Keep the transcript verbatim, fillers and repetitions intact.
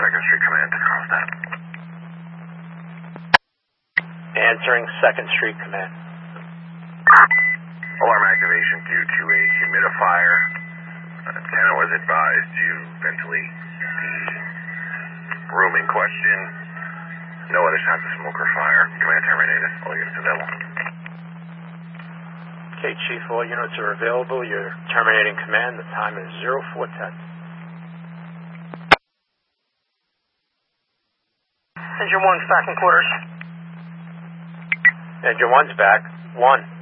second Street Command to cross that. Answering second Street Command. Alarm activation due to a humidifier. Uh, tenant was advised to ventilate the room in question. No other signs of smoke or fire. Command terminated. All units available. Okay, Chief, all units are available. You're terminating command. The time is zero four ten. Engine one's back in quarters. Engine one's back. One.